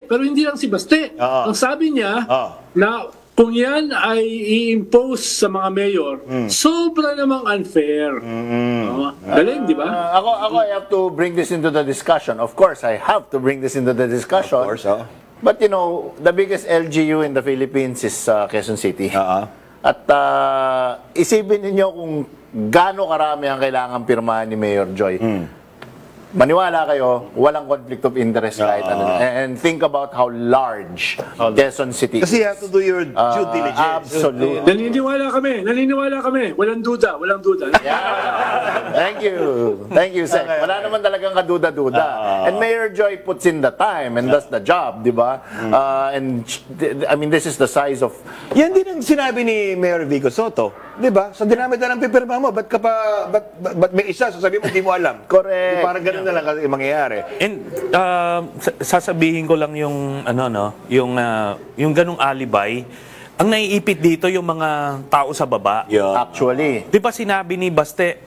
pero hindi lang si Baste. Ang sabi niya na kung yan ay i-impose sa mga mayor, sobra namang unfair. Galing, di ba? Ako, I have to bring this into the discussion. Of course, I have to bring this into the discussion. Of course, But you know, the biggest LGU in the Philippines is Quezon City. At isipin ninyo kung gaano karami ang kailangan pirmahan ni Mayor Joy. Maniwala kayo, walang conflict of interest kahit ano. And think about how large Quezon City Kasi you is. have to do your due diligence. Absolutely. Naniniwala kami. Walang duda. Thank you, Sek. Wala naman talagang kaduda-duda. And Mayor Joy puts in the time and does the job, di ba? And I mean, this is the size of... Yan din ang sinabi ni Mayor Vico Soto. Di ba? Sa dinami na ng pipirma mo, ba't may isa, sasabihin mo, di mo alam. Correct. Parang ganun na lang kasi mangyayari. And sasabihin ko lang yung yung ganung alibay. Ang naiipit dito yung mga tao sa baba. Actually. 'Di ba sinabi ni Baste,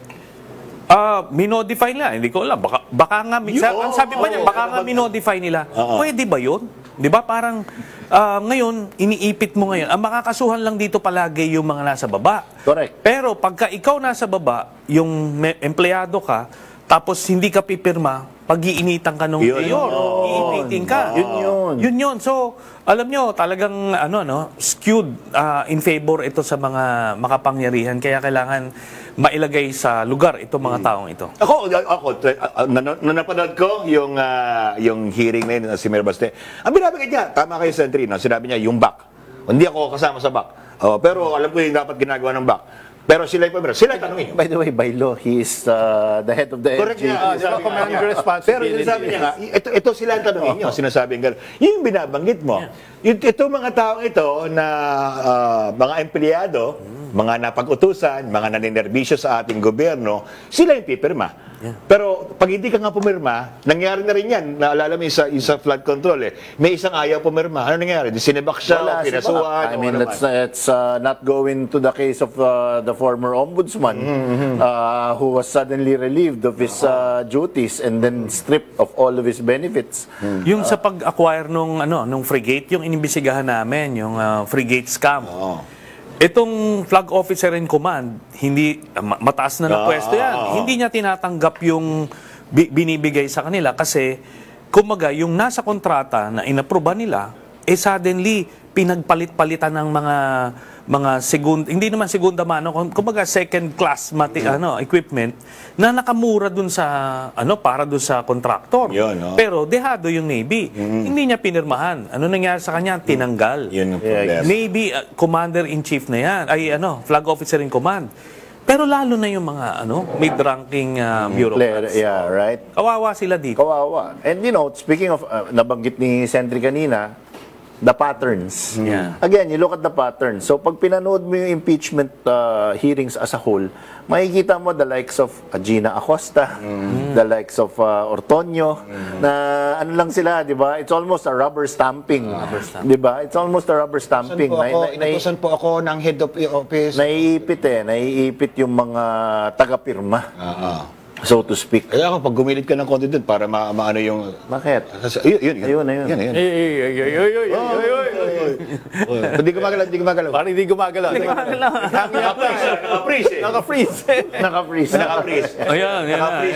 minodify nila. Hindi ko alam. Baka nga, ang sabi pa niya, baka nga minodify nila. Pwede ba yun? Di ba parang ngayon, iniipit mo ngayon. Ang makakasuhan lang dito palagi yung mga nasa baba. Correct. Pero pagka ikaw nasa baba, yung empleyado ka, tapos hindi ka pipirma, pag-iinitan ka nung mayor, iipitin ka. Yun yun. So, alam nyo, talagang skewed in favor ito sa mga makapangyarihan. Kaya kailangan mailagay sa lugar itong mga taong ito. Ako napanood ko yung hearing na yun si Mayor Baste. Ang binabagay niya, tama kayo, Sentry, no? Sinabi niya, yung back. Hindi ako kasama sa back. Pero alam ko yung dapat ginagawa ng back. Pero sila yung pamira. Sila tanongin. By the way, by law, he is the head of the Correct LGU. niya. Commander Pero responsibility. sinasabi niya nga, ito sila ang tanongin niyo. Sinasabing gano'n. Yung binabanggit mo. Ito mga taong ito na mga empleyado, mga napag-utusan, mga naninerbisyo sa ating gobyerno, sila yung pipirma. Pero pag hindi ka nga pumirma, nangyari na rin yan. Naalala mo yung sa flood control May isang ayaw pumirma. Ano nangyari? Sinibak siya, pinasuhan. I mean, let's not go into the case of the former ombudsman who was suddenly relieved of his duties and then stripped of all of his benefits. Yung sa pag-acquire nung frigate, yung inimbisigahan namin, yung frigate scam. Itong flag officer in command, hindi mataas na ng pwesto yan. Hindi niya tinatanggap yung binibigay sa kanila kasi kumaga yung nasa kontrata na inaproba nila, suddenly pinagpalit-palitan ng mga hindi naman segunda mano, kumbaga second class equipment na nakamura dun sa para dun sa kontraktor. Pero dehado yung Navy. Hindi niya pinirmahan. Ano nangyari sa kanya? Tinanggal. Yun yung problem. Navy commander-in-chief na yan. Flag officer in command. Pero lalo na yung mga mid-ranking bureaucrats. Yeah, right? Kawawa sila dito. Kawawa. And speaking of, nabanggit ni Sentry kanina, the patterns. Again, you look at the patterns. So, pag pinanood mo yung impeachment hearings as a whole, makikita mo the likes of Gina Acosta, the likes of Ortonio, na ano lang sila, di ba? It's almost a rubber stamping. Di ba? It's almost a rubber stamping. Inutusan po ako ng head of office. Naiipit yung mga taga-pirma. So to speak. Kaya ako, pag gumilid ka ng konti dun, para maano yung... Bakit? Ayun. Hindi gumagalaw. Parang hindi gumagalaw. Naka-freeze. Ayan.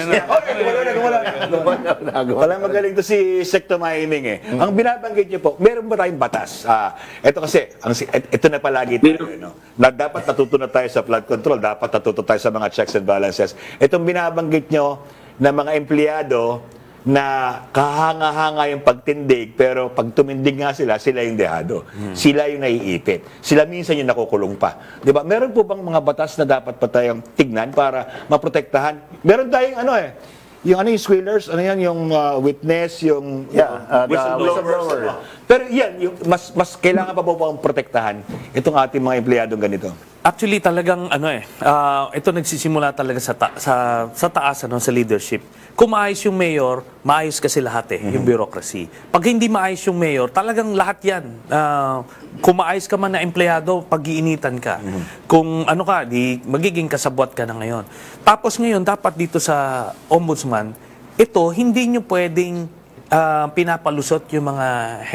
Walang magaling to si Secto Maiming Ang binabanggit niyo po, meron ba tayong batas? Ito kasi, ito na palagi tayo, na dapat natuto na tayo sa flood control, dapat natuto tayo sa mga checks and balances. Itong binabanggit nyo na mga empleyado na kahanga-hanga yung pagtindig, pero pag tumindig nga sila yung dehado. Sila yung naiipit. Sila minsan yung nakukulong pa. Di ba? Meron po bang mga batas na dapat pa tayong tignan para maprotektahan? Meron tayong yung squealers, yung witness, yung whistleblower. Pero yan, mas kailangan pa po bang protektahan itong ating mga empleyadong ganito? Actually, talagang ito nagsisimula talaga sa taas, sa leadership. Kung maayos yung mayor, maayos kasi lahat yung bureaucracy. Pag hindi maayos yung mayor, talagang lahat yan. Kung maayos ka man na empleyado, pag-iinitan ka. Kung magiging kasabwat ka na ngayon. Tapos ngayon, dapat dito sa ombudsman, ito, hindi nyo pwedeng pinapalusot yung mga